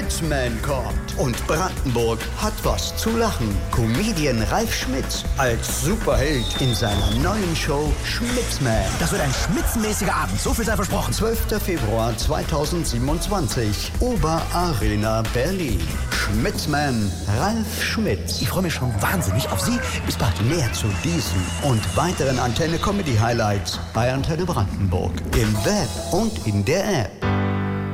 Schmitzman kommt. Und Brandenburg hat was zu lachen. Comedian Ralf Schmitz als Superheld in seiner neuen Show Schmitzman. Das wird ein schmitzenmäßiger Abend, so viel sei versprochen. 12. Februar 2027, Oberarena Berlin. Schmitzman Ralf Schmitz. Ich freue mich schon wahnsinnig auf Sie. Bis bald. Mehr zu diesen und weiteren Antenne Comedy Highlights bei Antenne Brandenburg im Web und in der App.